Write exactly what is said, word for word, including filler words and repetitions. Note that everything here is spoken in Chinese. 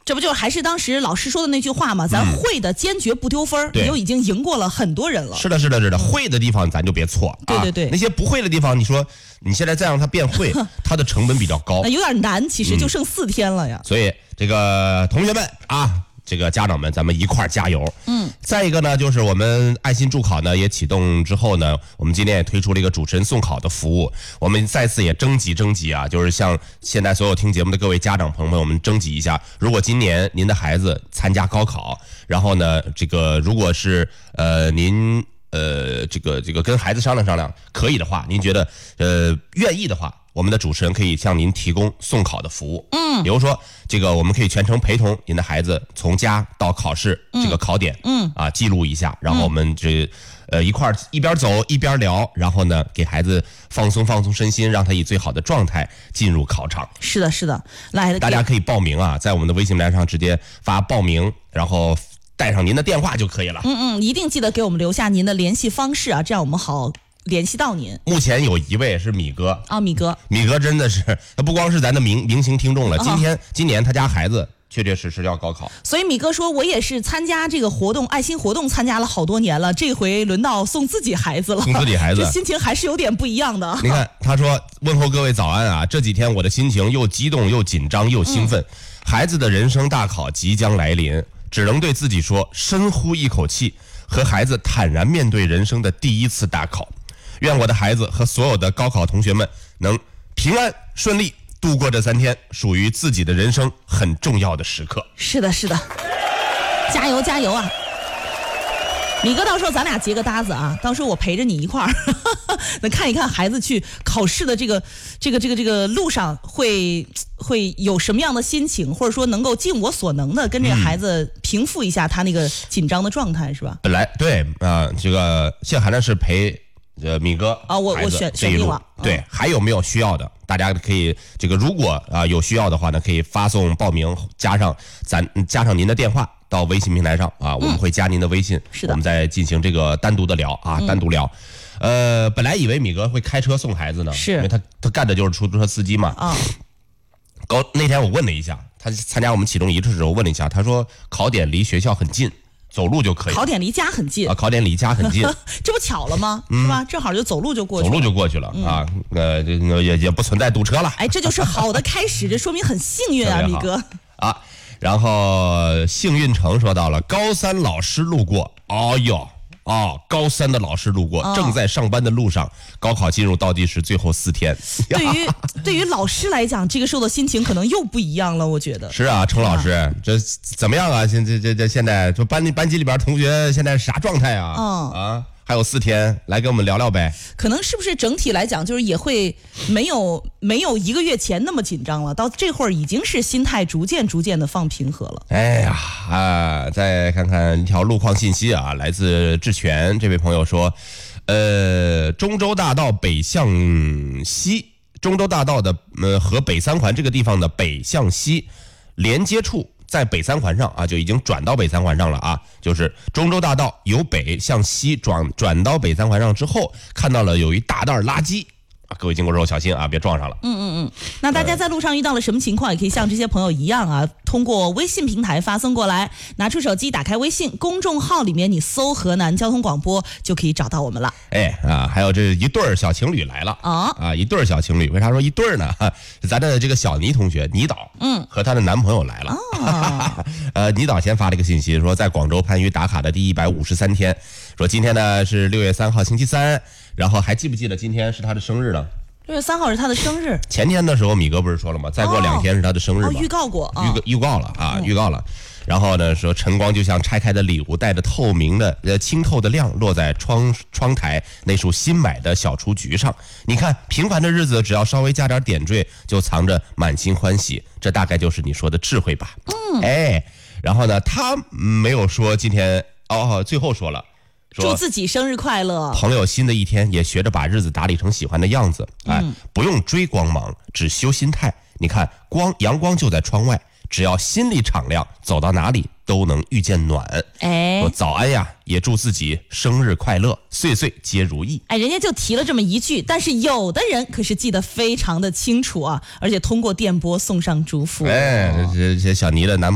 这不就还是当时老师说的那句话吗？咱会的坚决不丢分，你就已经赢过了很多人了。 是的，是的，是的，会的地方咱就别错。啊、 对对对， 那些不会的地方，你说你现在再让他变会，它的成本比较高， 有点难。其实就剩四天了呀。 嗯、所以这个同学们啊。这个家长们，咱们一块儿加油。嗯，再一个呢，就是我们爱心助考呢也启动之后呢，我们今天也推出了一个主持人送考的服务。我们再次也征集征集啊，就是向现在所有听节目的各位家长朋友们，我们征集一下，如果今年您的孩子参加高考，然后呢，这个如果是呃您呃这个这个跟孩子商量商量，可以的话，您觉得呃愿意的话。我们的主持人可以向您提供送考的服务，嗯，比如说这个我们可以全程陪同您的孩子从家到考试这个考点，嗯啊记录一下，然后我们这呃一块儿一边走一边聊，然后呢给孩子放松放松身心，让他以最好的状态进入考场。 是的，是的，来， 大家可以报名啊，在我们的微信平台上直接发报名，然后带上您的电话就可以了。 嗯嗯，一定记得给我们留下您的联系方式啊，这样我们好联系到您。 目前有一位是米哥啊，米哥， 米哥真的是，他不光是咱的明明星听众了，今天、哦、今年他家孩子确确实实要高考， 所以米哥说，我也是参加这个活动，爱心活动参加了好多年了，这回轮到送自己孩子了， 送自己孩子， 这心情还是有点不一样的。 你看，他说问候各位早安啊，这几天我的心情又激动又紧张又兴奋，嗯、孩子的人生大考即将来临，只能对自己说，深呼一口气，和孩子坦然面对人生的第一次大考。愿我的孩子和所有的高考同学们能平安顺利度过这三天属于自己的人生很重要的时刻。 是的，是的，加油加油啊！米哥，到时候咱俩结个搭子啊，到时候我陪着你一块儿，能看一看孩子去考试的这个这个这个这个路上会会有什么样的心情，或者说能够尽我所能的跟这个孩子平复一下他那个紧张的状态，是吧？ 本来对啊、呃，这个谢涵呢是陪。呃，米哥啊，我我选选定了。 对，还有没有需要的？大家可以这个，如果啊、呃、有需要的话呢，可以发送报名，加上咱加上您的电话到微信平台上啊，我们会加您的微信， 是的， 我们再进行这个单独的聊啊，单独聊。呃，本来以为米哥会开车送孩子呢， 是因为他他干的就是出租车司机嘛。啊。高那天我问了一下，他参加我们启动仪式的时候问了一下，他说考点离学校很近。走路就可以， 考点离家很近啊，考点离家很近， 这不巧了吗？嗯、是吧？正好就走路就过去了， 走路就过去了、嗯、啊，呃，也也不存在堵车了。 哎，这就是好的开始，这说明很幸运啊，米哥啊。然后幸运城说到了，高三老师路过，哦哟。哦，高三的老师路过，哦、正在上班的路上，高考进入倒计时最后四天。 对于对于老师来讲，这个时候的心情可能又不一样了，我觉得。 是啊，程老师，啊、这怎么样啊？现这这这现在就班班级里边同学现在啥状态啊？嗯啊。还有四天，来跟我们聊聊呗。 可能是不是整体来讲，就是也会没有没有一个月前那么紧张了，到这会儿已经是心态逐渐逐渐的放平和了。 哎呀啊！再看看一条路况信息啊，来自志全这位朋友说，呃，中州大道北向西，中州大道的呃和北三环这个地方的北向西连接处。在北三环上啊，就已经转到北三环上了啊，就是中州大道由北向西转转到北三环上之后，看到了有一大袋垃圾啊，各位经过之后小心啊，别撞上了。 嗯嗯嗯。那大家在路上遇到了什么情况，也可以像这些朋友一样啊，通过微信平台发送过来，拿出手机打开微信公众号里面，你搜河南交通广播就可以找到我们了。 哎啊，还有这一对小情侣来了啊啊，一对小情侣，为啥说一对呢？咱的这个小倪同学倪导，嗯，和她的男朋友来了。啊、呃，倪导先发了一个信息，说在广州番禺打卡的第一百五十三天，说今天呢是六月三号星期三，然后还记不记得今天是他的生日呢？ 六月三号是他的生日。 前天的时候，米哥不是说了吗？再过两天是他的生日吗？ 哦，预告过， 预告预告了啊，预告了。然后呢，说晨光就像拆开的礼物，带着透明的、呃清透的亮，落在窗窗台那束新买的小雏菊上。你看，平凡的日子，只要稍微加点点缀，就藏着满心欢喜。这大概就是你说的智慧吧？嗯，哎，然后呢，他没有说今天哦，最后说了。 祝自己生日快乐！ 朋友新的一天也学着把日子打理成喜欢的样子，哎，嗯、不用追光芒，只修心态。你看，光阳光就在窗外，只要心里敞亮，走到哪里都能遇见暖。哎，说早安呀，也祝自己生日快乐，岁岁皆如意。 哎，人家就提了这么一句，但是有的人可是记得非常的清楚啊，而且通过电波送上祝福。 哎，这这小倪的男